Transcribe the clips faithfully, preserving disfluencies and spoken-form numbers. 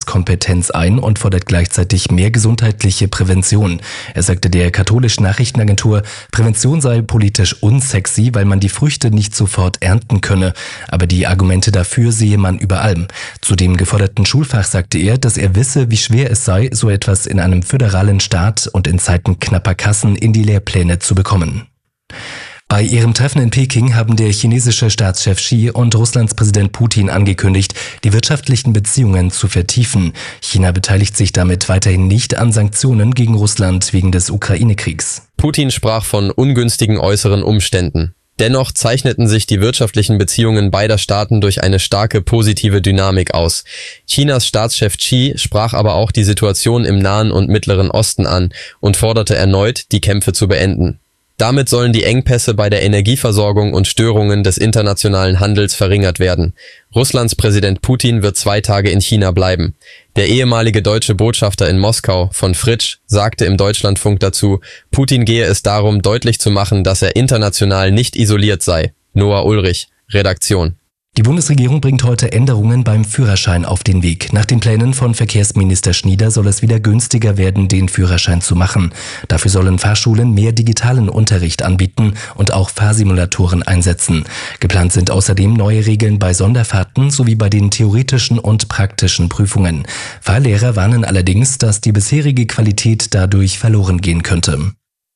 Gesundheitskompetenz ein und fordert gleichzeitig mehr gesundheitliche Prävention. Er sagte der katholischen Nachrichtenagentur, Prävention sei politisch unsexy, weil man die Früchte nicht sofort ernten könne. Aber die Argumente dafür sehe man überall. Zu dem geforderten Schulfach sagte er, dass er wisse, wie schwer es sei, so etwas in einem föderalen Staat und in Zeiten knapper Kassen in die Lehrpläne zu bekommen. Bei ihrem Treffen in Peking haben der chinesische Staatschef Xi und Russlands Präsident Putin angekündigt, die wirtschaftlichen Beziehungen zu vertiefen. China beteiligt sich damit weiterhin nicht an Sanktionen gegen Russland wegen des Ukraine-Kriegs. Putin sprach von ungünstigen äußeren Umständen. Dennoch zeichneten sich die wirtschaftlichen Beziehungen beider Staaten durch eine starke positive Dynamik aus. Chinas Staatschef Xi sprach aber auch die Situation im Nahen und Mittleren Osten an und forderte erneut, die Kämpfe zu beenden. Damit sollen die Engpässe bei der Energieversorgung und Störungen des internationalen Handels verringert werden. Russlands Präsident Putin wird zwei Tage in China bleiben. Der ehemalige deutsche Botschafter in Moskau, von Fritsch, sagte im Deutschlandfunk dazu, Putin gehe es darum, deutlich zu machen, dass er international nicht isoliert sei. Noah Ulrich, Redaktion. Die Bundesregierung bringt heute Änderungen beim Führerschein auf den Weg. Nach den Plänen von Verkehrsminister Schnieder soll es wieder günstiger werden, den Führerschein zu machen. Dafür sollen Fahrschulen mehr digitalen Unterricht anbieten und auch Fahrsimulatoren einsetzen. Geplant sind außerdem neue Regeln bei Sonderfahrten sowie bei den theoretischen und praktischen Prüfungen. Fahrlehrer warnen allerdings, dass die bisherige Qualität dadurch verloren gehen könnte.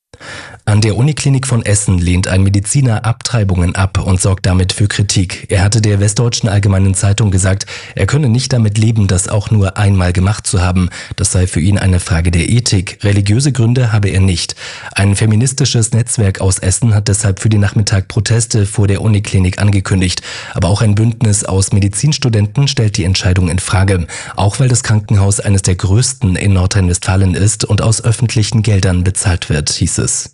An der Uniklinik von Essen lehnt ein Mediziner Abtreibungen ab und sorgt damit für Kritik. Er hatte der Westdeutschen Allgemeinen Zeitung gesagt, er könne nicht damit leben, das auch nur einmal gemacht zu haben. Das sei für ihn eine Frage der Ethik. Religiöse Gründe habe er nicht. Ein feministisches Netzwerk aus Essen hat deshalb für den Nachmittag Proteste vor der Uniklinik angekündigt. Aber auch ein Bündnis aus Medizinstudenten stellt die Entscheidung in Frage. Auch weil das Krankenhaus eines der größten in Nordrhein-Westfalen ist und aus öffentlichen Geldern bezahlt wird, hieß es.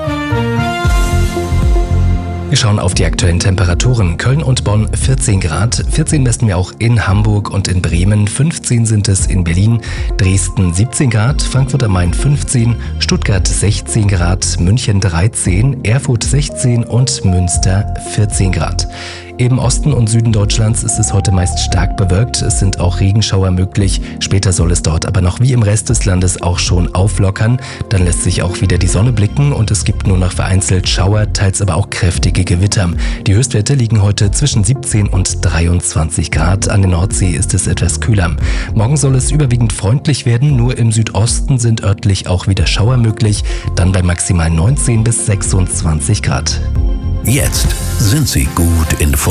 Wir schauen auf die aktuellen Temperaturen. Köln und Bonn vierzehn Grad, vierzehn messen wir auch in Hamburg und in Bremen, fünfzehn sind es in Berlin, Dresden siebzehn Grad, Frankfurt am Main fünfzehn, Stuttgart sechzehn Grad, München dreizehn, Erfurt sechzehn und Münster vierzehn Grad. Im Osten und Süden Deutschlands ist es heute meist stark bewölkt. Es sind auch Regenschauer möglich. Später soll es dort aber noch wie im Rest des Landes auch schon auflockern. Dann lässt sich auch wieder die Sonne blicken und es gibt nur noch vereinzelt Schauer, teils aber auch kräftige Gewitter. Die Höchstwerte liegen heute zwischen siebzehn und dreiundzwanzig Grad. An der Nordsee ist es etwas kühler. Morgen soll es überwiegend freundlich werden. Nur im Südosten sind örtlich auch wieder Schauer möglich. Dann bei maximal neunzehn bis sechsundzwanzig Grad. Jetzt sind Sie gut informiert.